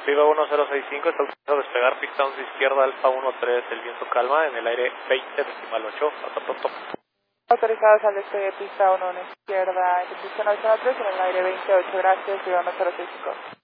Viva 1065, está autorizado a despegar pista 11 izquierda, Alfa 13, el viento calma, en el aire 20.8, hasta pronto. Autorizados al despegue pista 1 izquierda, en posición 3 en el aire 28, gracias, Viva 1065.